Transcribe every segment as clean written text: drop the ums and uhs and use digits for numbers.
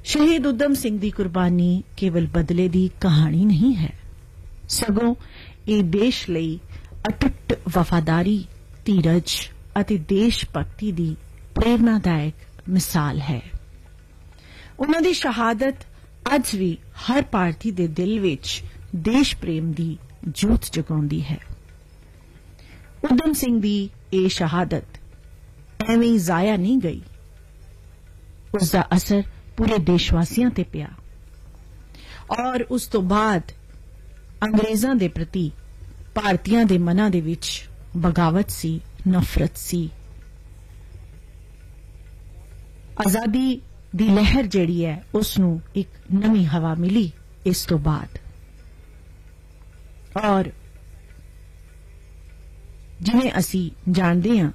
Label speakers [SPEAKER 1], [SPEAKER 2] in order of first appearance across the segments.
[SPEAKER 1] शहीद उधम सिंह दी कुर्बानी केवल बदले दी कहानी नहीं है, सगों ਇਹ देश ਲਈ अटुट वफादारी, धीरज ਅਤੇ देश भक्ति ਦੀ प्रेरणादायक मिसाल है। उन्हां दी शहादत ਅੱਜ ਵੀ हर भारती ਦੇ दिल ਵਿੱਚ देश प्रेम ਦੀ ਜੋਤ ਜਗਾਉਂਦੀ है। उधम सिंह ਦੀ ਇਹ शहादत ਐਵੇਂ ਜ਼ਾਇਆ नहीं गई, उसका असर पूरे देशवासियों ते पिया और उस तो बाद अंग्रेज़ां दे प्रति भारतीयां दे मनां दे विच बगावत सी, नफरत सी। आजादी दी लहर जिहड़ी है उसनूं एक नवी हवा मिली इस तो बाद। और जिवें असी जाणदे हां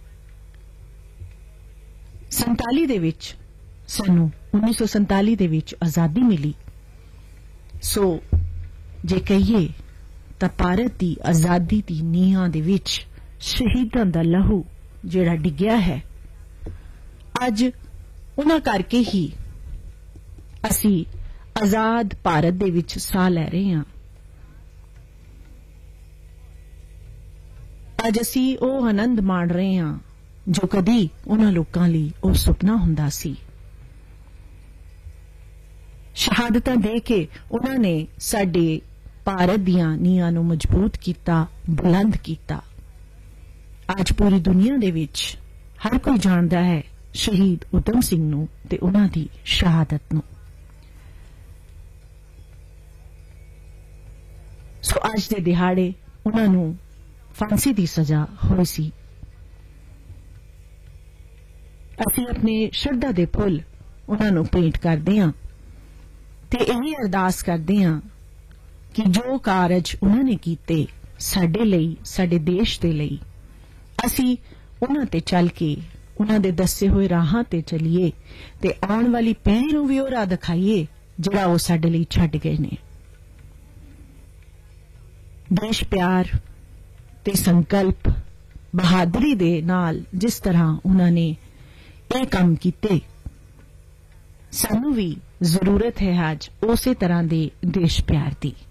[SPEAKER 1] 47 दे विच सानू 1947 दे विच आजादी मिली। सो जे कहिए तां भारत दी आजादी दी नीहां दे विच शहीदां दा लहू जिहड़ा डिग्या है, अज उन्हां करके ही असी आजाद भारत दे विच साह लै रहे हां। अज असी ओह आनंद माण रहे हां जो कदी उन्हां लोकां लई ओह सुपना हुंदा सी। शहादतां दे के उन्होंने साडे भारत दियां नीहां नूं मजबूत कीता, बुलंद कीता। आज पूरी दुनिया दे विच हर कोई जानदा है शहीद उधम सिंह नूं ते उन्हां दी शहादत नूं। सो आज दे दिहाड़े उन्हां नूं फांसी दी सजा होई सी। असीं अपने श्रद्धा दे फुल उन्हां नूं भेंट करदे हां ते यही अरदास करदे हां कि जो कारज उन्होंने कीते साडे लई, साडे देश दे लई, असी उन्हां ते चल के उन्हां दे दस्से होए राहां ते चलीए ते आउण वाली पीढ़ी नूं भी ओह राह दिखाईए जिहड़ा ओह साडे लई छड्ड गए ने। देश प्यार ते संकल्प बहादुरी दे नाल जिस तरह उन्होंने ये काम कीते, सानू भी जरूरत है आज उसे तरह दे देश प्यार दी।